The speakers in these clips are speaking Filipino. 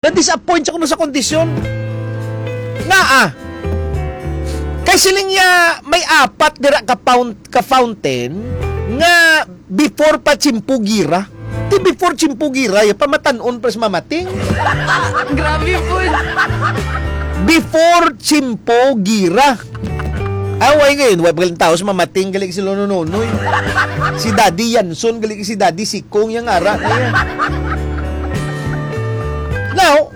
Na-disappoint ako sa kondisyon. Nga kay siling ya may apat dira ka fountain nga before pa Chimpugira. Ti before Chimpugira, ya pamatanon pa sa mamating. Grabe po. Before Chimpugira. Away ngayon, wala palang tao sa mamating, galing si Lonononoy. Si Daddy Yanson, galing si Daddy Sikong, yung ara. Ayan. Now,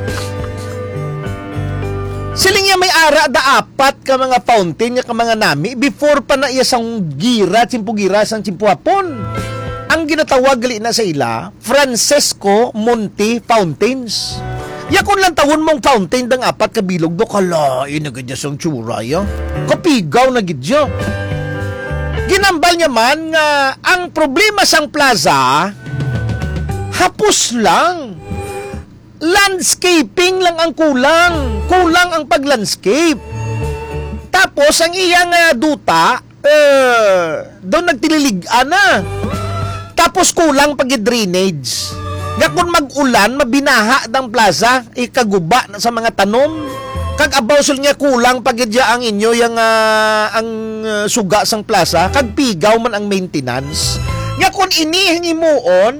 siling niya may ara da apat ka mga fountain nga ka mga nami before pa na iya sang gira, Chimpugira, sang Chimpuhapon. Ang ginatawag gali na sa ila, Francesco Monte Fountains. Yakon lang tawon mong fountain dang apat ka bilog do kalain na gadya sang tsura ya. Kapigaw na gidya. Ginambal niya man nga ang problema sang plaza hapos lang. Landscaping lang ang kulang. Kulang ang paglandscape. Tapos ang iyang duta doon nagtililigan na. Tapos kulang pag-drainage. Nga kung mag-ulan, mabinaha ng plaza, ikaguba na sa mga tanom. Kag abawsol niya kulang pagidya ang inyo yung ang suga sang plaza, kag pigaw man ang maintenance. Nga kung inihingimuon,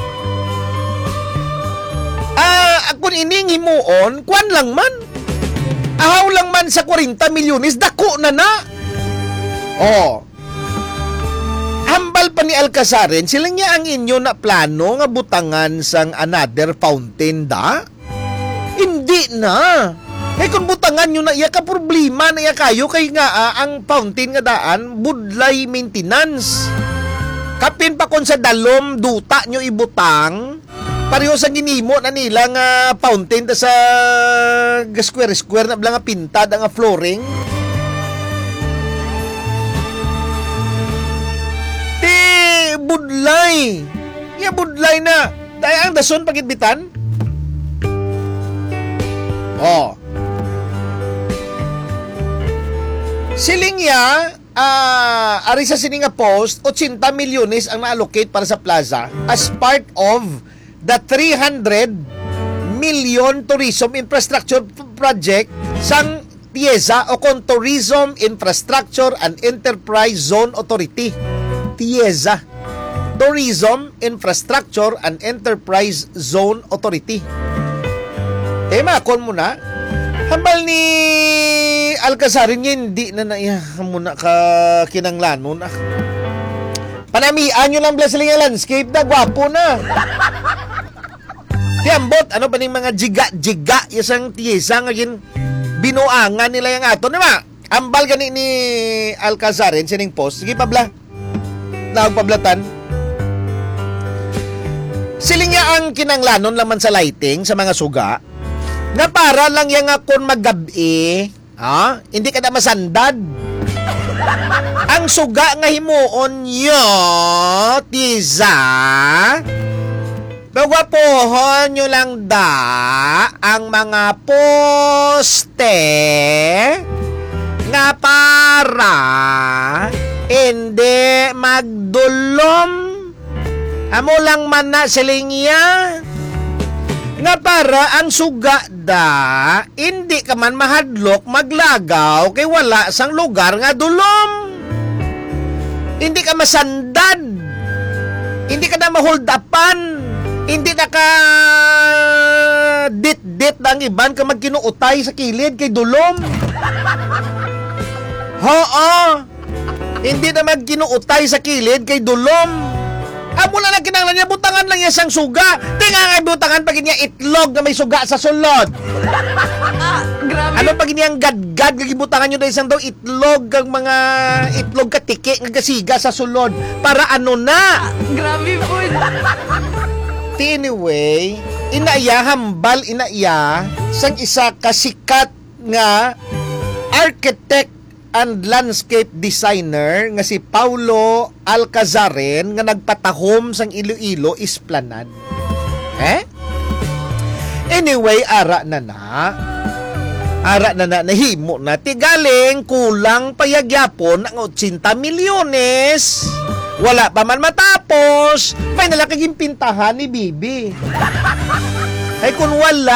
kung inihingimuon, kwan lang man. Ahaw lang man sa 40 milyones, dako na na. Hambal pa ni Alcazarin, sila niya ang inyo na plano nga butangan sang another fountain da? Hindi na. Kaya kung butangan nyo na iya ka problema na iya kayo kay nga ang fountain nga daan budlay maintenance. Kapin pa kon sa dalom duta nyo ibutang pareho sa ginimo na nila nga fountain da sa square na bala nga pintad nga flooring. Budlay. Ya budlay na. Dahil ang dason pagitbitan. Siling ya, ari sa sininga post, 80 milyones ang na-allocate para sa plaza as part of the 300 million tourism infrastructure project sang TIEZA o kung Tourism Infrastructure and Enterprise Zone Authority. TIEZA. Tourism Infrastructure and Enterprise Zone Authority. Makon mo na. Hambal ni Alcazarin hindi na naiya muna ka kinanglanon. Panamian nyo lang bla silang landscape na gwapo na. Tiambot, ano pa ning mga jiga-jiga isang TIEZA ngagin binuangan nila yung ato. Diba? Ambal gani ni Alcazarin sining post. Sige pa bla. Nagpablatan. Siling niya ang kinanglanon laman sa lighting sa mga suga na para lang yang akon maggabi, hindi ka na masandad. Ang suga nga himuon nyo, tiza, bagwapohon nyo lang da ang mga poste nga para hindi magdulom. Amo lang man na silingya nga para ang suga da hindi ka man mahadlok maglagaw kay wala sang lugar nga dulom. Hindi ka masandad, hindi ka na mahold upan, hindi na ka dit ang iban ka magkinuutay sa kilid kay dulom. Hindi na magkinuutay sa kilid kay dulom. Amo na kinanglan niya, butangan lang niya sang suga. Tinga nga butangan pag niya itlog na may suga sa sulod. Grabe. Ano pag niya ang gadgad, gibutangan nyo na isang daw itlog, ang mga itlog katiki, ng kasiga sa sulod. Para ano na? Grabe po. Anyway, hambal sang isa kasikat nga architect and landscape designer nga si Paulo Alcazarin nga nagpatahom sang Iloilo Esplanade. Anyway, ara na nahimo na tigaling kulang payagyapon ang 80 milyones. Wala pa man matapos. May nalakaging pintahan ni Bibi. Ay kung wala